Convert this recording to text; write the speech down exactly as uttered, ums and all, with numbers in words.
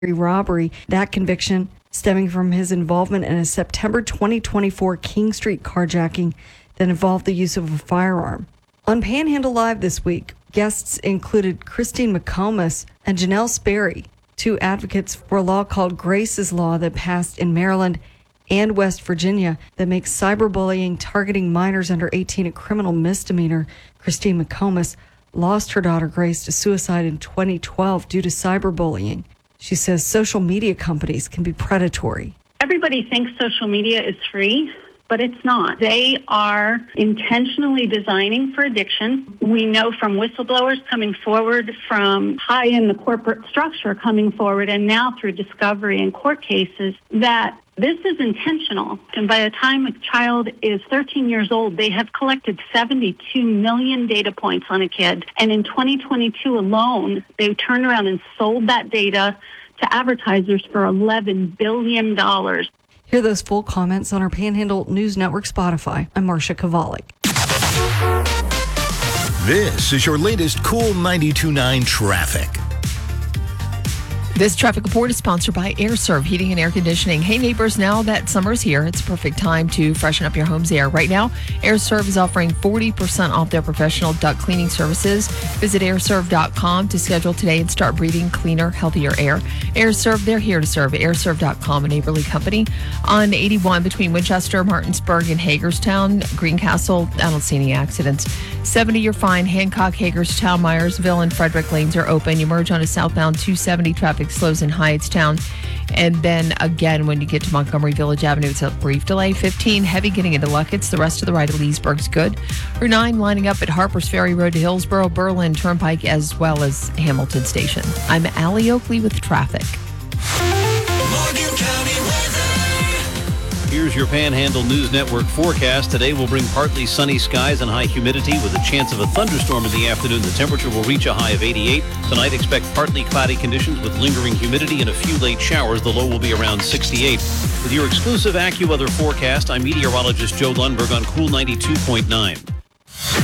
robbery. That conviction stemming from his involvement in a September twenty twenty-four King Street carjacking that involved the use of a firearm. On Panhandle Live this week, guests included Christine McComas and Janelle Sperry, two advocates for a law called Grace's Law that passed in Maryland and West Virginia that makes cyberbullying targeting minors under eighteen a criminal misdemeanor. Christine McComas lost her daughter Grace to suicide in twenty twelve due to cyberbullying. She says social media companies can be predatory. Everybody thinks social media is free, but it's not. They are intentionally designing for addiction. We know from whistleblowers coming forward, from high in the corporate structure coming forward, and now through discovery and court cases, that this is intentional. And by the time a child is thirteen years old, they have collected seventy-two million data points on a kid. And in twenty twenty-two alone, they turned around and sold that data to advertisers for eleven billion dollars. Hear those full comments on our Panhandle News Network Spotify. I'm Marcia Kovalik. This is your latest Cool ninety-two point nine traffic. This traffic report is sponsored by AirServe Heating and Air Conditioning. Hey neighbors, now that summer's here, it's a perfect time to freshen up your home's air. Right now, AirServe is offering forty percent off their professional duct cleaning services. Visit air serve dot com to schedule today and start breathing cleaner, healthier air. AirServe, they're here to serve. air serve dot com, a neighborly company. On eighty-one between Winchester, Martinsburg, and Hagerstown, Greencastle, I don't see any accidents. seventy, you're fine. Hancock, Hagerstown, Myersville, and Frederick lanes are open. You merge onto southbound two seventy, traffic slows in Hyattstown. And then again, when you get to Montgomery Village Avenue, it's a brief delay. fifteen, heavy getting into Luckett's. The rest of the ride to Leesburg's good. Route nine lining up at Harper's Ferry Road to Hillsborough, Berlin Turnpike, as well as Hamilton Station. I'm Allie Oakley with traffic. Morgan County weather. Here's your Panhandle News Network forecast. Today will bring partly sunny skies and high humidity with a chance of a thunderstorm in the afternoon. The temperature will reach a high of eighty-eight. Tonight, expect partly cloudy conditions with lingering humidity and a few late showers. The low will be around sixty-eight. With your exclusive AccuWeather forecast, I'm meteorologist Joe Lundberg on Cool ninety-two point nine.